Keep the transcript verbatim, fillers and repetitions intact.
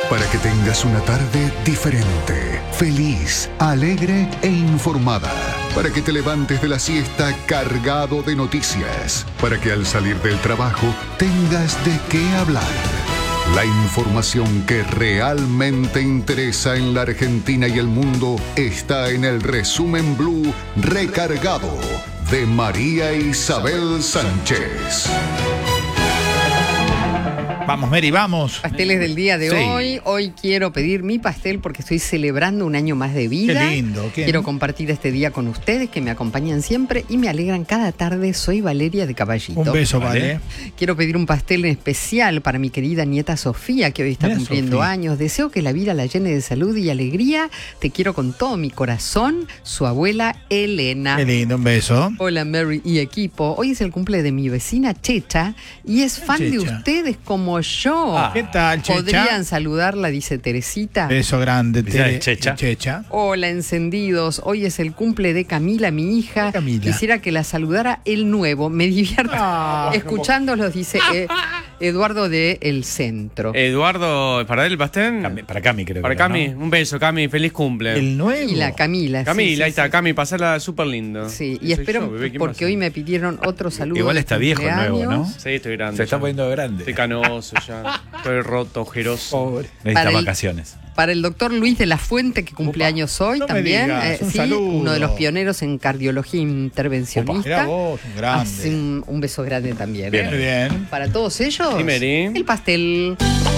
Para que tengas una tarde diferente, feliz, alegre e informada. Para que te levantes de la siesta cargado de noticias. Para que al salir del trabajo tengas de qué hablar. La información que realmente interesa en la Argentina y el mundo está en el Resumen Blue Recargado de María Isabel Sánchez. Vamos, Mary, vamos. Pasteles del día de Sí. hoy. Hoy quiero pedir mi pastel porque estoy celebrando un año más de vida. Qué lindo. ¿Quién? Quiero compartir este día con ustedes que me acompañan siempre y me alegran cada tarde. Soy Valeria de Caballito. Un beso, ¿Vale? vale. Quiero pedir un pastel en especial para mi querida nieta Sofía, que hoy está Mira, cumpliendo Sofía. años. Deseo que la vida la llene de salud y alegría. Te quiero con todo mi corazón. Su abuela Elena. Qué lindo, un beso. Hola Mary y equipo, hoy es el cumple de mi vecina Checha y es fan de Checha? ustedes como yo. ¿Qué tal, Checha? ¿Podrían saludarla? Dice Teresita. Beso grande, Felicidades, Tere- Checha. Checha. Hola encendidos, hoy es el cumple de Camila, mi hija. Camila. Quisiera que la saludara el nuevo, me divierto Ah, escuchándolos, dice eh, Eduardo de El Centro. Eduardo, ¿para él el pastel? Cami- para Cami, creo Para que era, Cami, ¿no? un beso, Cami, feliz cumple. El nuevo. Y la Camila. sí, Camila, sí, ahí está, sí. Cami, pasarla súper lindo. Sí, y Soy espero, yo, bebé, ¿quién porque más? hoy me pidieron otro saludo. Igual de está viejo el nuevo, ¿no? cumpleaños. Sí, estoy grande. Se está ya. poniendo grande. Estoy canoso ya. Estoy roto, ojeroso. Pobre. Necesita Para el- vacaciones. Para el doctor Luis de la Fuente, que cumple Opa, años hoy no me también. digas, un sí, saludo. uno de los pioneros en cardiología intervencionista. Mirá vos, un grande. Así un, un beso grande también. Bien. ¿eh? Muy bien. Para todos ellos, Sí, Mary. el pastel.